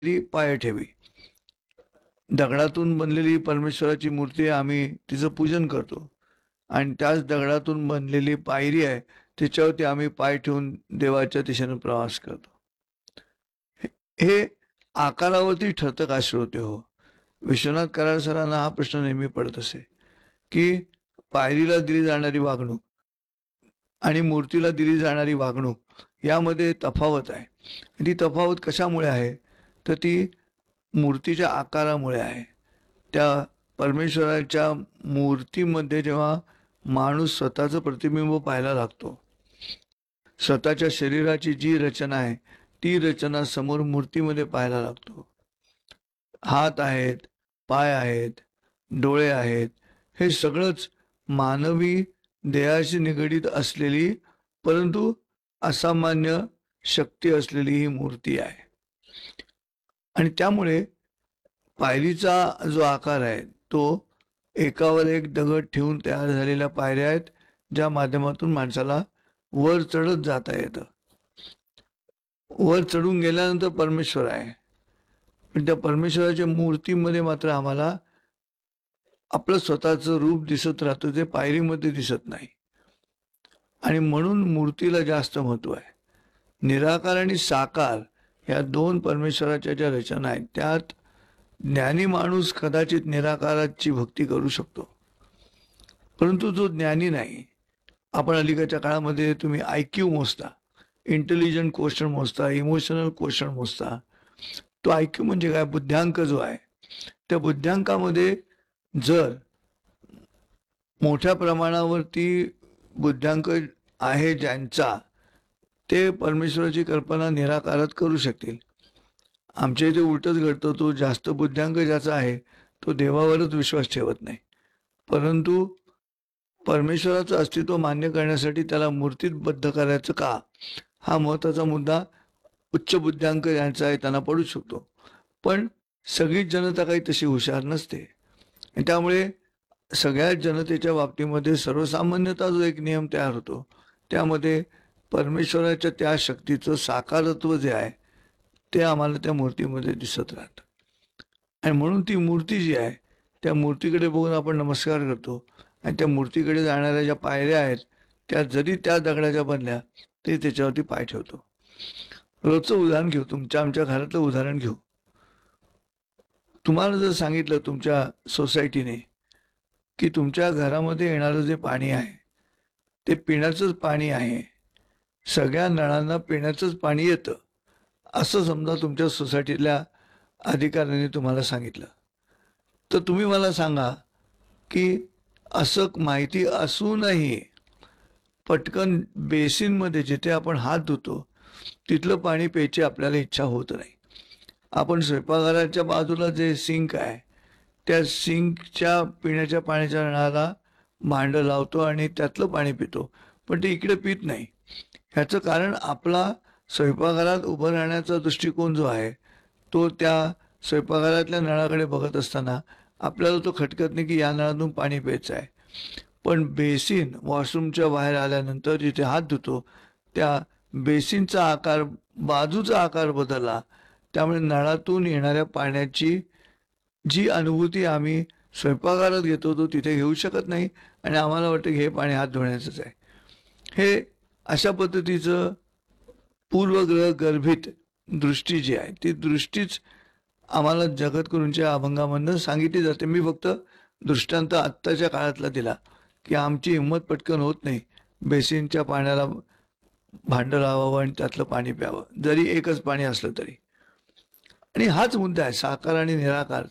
पाय ठेवी. दगडातून बनलेली परमेश्वराची मूर्ती आहे, आम्ही तिचं पूजन करतो आणि त्याच दगडातून बनलेली पायरी आहे, त्याच्यावरती आम्ही पाय ठेवून देवाच्या दिशेने प्रवास करतो. हे आकारावरती ठरतं का श्रोते हो? विश्वनाथ कराड सरांना हा प्रश्न नेहमी पडत असे की पायरीला दिली जाणारी वागणूक आणि मूर्तीला दिली जाणारी वागणूक यामध्ये तफावत आहे. ती तफावत कशामुळे आहे? तर ती मूर्तीच्या आकारामुळे आहे. त्या परमेश्वराच्या मूर्तीमध्ये जेव्हा माणूस स्वतःचं प्रतिबिंब पाहायला लागतो, स्वतःच्या शरीराची जी रचना आहे ती रचना समोर मूर्तीमध्ये पाहायला लागतो. हात आहेत, पाय आहेत, डोळे आहेत, हे सगळंच मानवी देहाशी निगडीत असलेली परंतु असामान्य शक्ती असलेली ही मूर्ती आहे. आणि त्यामुळे पायरीचा जो आकार आहे तो एकावर एक दगड ठेवून तयार झालेल्या पायऱ्या आहेत, ज्या माध्यमातून माणसाला वर चढत जाता येतं. वर चढून गेल्यानंतर परमेश्वर आहे, पण त्या परमेश्वराच्या मूर्तीमध्ये मात्र आम्हाला आपलं स्वतःचं रूप दिसत राहतं, ते पायरीमध्ये दिसत नाही. आणि म्हणून मूर्तीला जास्त महत्व आहे. निराकार आणि साकार या दोन परमेश्वराच्या ज्या रचना आहेत त्यात ज्ञानी माणूस कदाचित निराकाराची भक्ती करू शकतो, परंतु जो ज्ञानी नाही, आपण अलीकडच्या काळामध्ये तुम्ही IQ मोजता, इंटेलिजंट क्वेश्चन मोजता, इमोशनल क्वेश्चन मोजता. तो IQ म्हणजे काय? बुद्ध्यांक जो आहे, त्या बुद्ध्यांकामध्ये जर मोठ्या प्रमाणावरती बुद्ध्यांक आहे ज्यांचा, ते परमेश्वराची कल्पना निराकारात करू शकतील. आमच्या इथे उलटच घडतं, तो जास्त बुद्ध्यांक ज्याचा आहे तो देवावरच विश्वास ठेवत नाही, परंतु परमेश्वराचं अस्तित्व मान्य करण्यासाठी त्याला मूर्तीत बद्ध करायचं का, हा महत्त्वाचा मुद्दा उच्च बुद्ध्यांक ज्यांचा आहे त्यांना पडू शकतो. पण सगळीच जनता काही तशी हुशार नसते. त्यामुळे सगळ्याच जनतेच्या बाबतीमध्ये सर्वसामान्यता जो एक नियम तयार होतो, त्यामध्ये परमेश्वराच्या त्या शक्तीचं साकारत्व जे आहे ते आम्हाला त्या मूर्तीमध्ये दिसत राहतं. आणि म्हणून ती मूर्ती जी आहे त्या मूर्तीकडे बघून आपण नमस्कार करतो आणि त्या मूर्तीकडे जाणाऱ्या ज्या पायऱ्या आहेत त्या जरी त्या दगडाच्या बनल्या तरी त्याच्यावरती पाय ठेवतो. रोजचं उदाहरण घेऊ, तुमच्या आमच्या घरातलं उदाहरण घेऊ. तुम्हाला जर सांगितलं तुमच्या सोसायटीने की तुमच्या घरामध्ये येणारं जे पाणी आहे ते पिण्याचंच पाणी आहे, सगळ्या नळांना पिण्याचंच पाणी येतं, असं समजा तुमच्या सोसायटीतल्या अधिकाऱ्यांनी तुम्हाला सांगितलं, तर तुम्ही मला सांगा की असं माहिती असूनही पटकन बेसिनमध्ये जिथे आपण हात धुतो तिथलं पाणी प्यायची आपल्याला इच्छा होत नाही. आपण स्वयंपाकघराच्या बाजूला जे सिंक आहे त्या सिंकच्या पिण्याच्या पाण्याच्या नळाला भांडं लावतो आणि त्यातलं पाणी पितो, पण ते इकडे पित नाही. ह्याचं कारण आपला स्वयंपाकघरात उभं राहण्याचा दृष्टिकोन जो आहे तो त्या स्वयंपाकघरातल्या नळाकडे बघत असताना आपल्याला तो खटकत नाही की या नळातून पाणी प्यायचं आहे. पण बेसिन वॉशरूमच्या बाहेर आल्यानंतर जिथे हात धुतो त्या बेसिनचा आकार, बाजूचा आकार बदलला, त्यामुळे नळातून येणाऱ्या पाण्याची जी अनुभूती आम्ही स्वयंपाकघरात घेतो तो तिथे घेऊ शकत नाही आणि आम्हाला वाटतं की हे पाणी हात धुण्याचंच आहे. हे अशा पद्धतीचं पूर्वग्रह गर्भित दृष्टी जी आहे ती दृष्टीच आम्हाला जगद्गुरूंच्या अभंगामधनं सांगितली जाते. मी फक्त दृष्टांत आत्ताच्या काळातला दिला की आमची हिंमत पटकन होत नाही बेसिनच्या पाण्याला भांडं लावावं आणि त्यातलं पाणी प्यावं, जरी एकच पाणी असलं तरी. आणि हाच मुद्दा आहे साकार आणि निराकार.